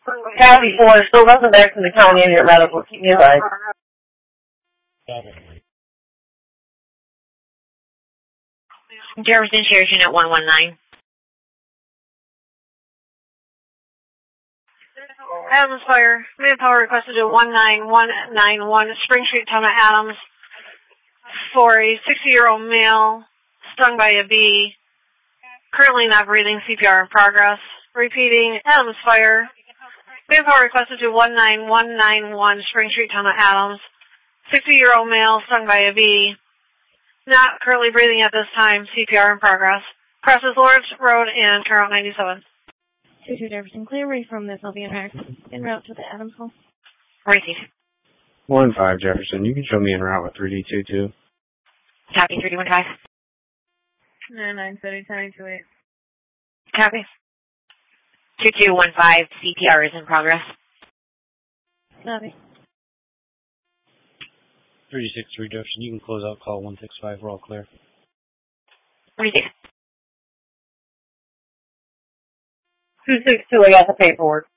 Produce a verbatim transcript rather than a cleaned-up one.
County four, still nothing back from the county in your medical. Keep me alive. Jefferson Sheriff's Unit one one nine. Adams Fire. Manpower requested to one nine one nine one Spring Street, Toma Adams, for a sixty-year-old male stung by a bee. Currently not breathing. C P R in progress. Repeating. Adams Fire. Manpower requested to one nine one nine one Spring Street, Toma Adams. sixty-year-old male stung by a bee. Not currently breathing at this time. C P R in progress. Crosses Lawrence Road and Turnout ninety-seven. two two Jefferson, clear away from this. I'll be in route, en route to the Adams home. Receive. one five Jefferson, you can show me en route with three D two two. Copy, three D one five. nine nine seven ten two eight. Copy. two two one five, C P R is in progress. Copy. three six three Jefferson, you can close out call one six five, we're all clear. Receive. two six two, I got the paperwork.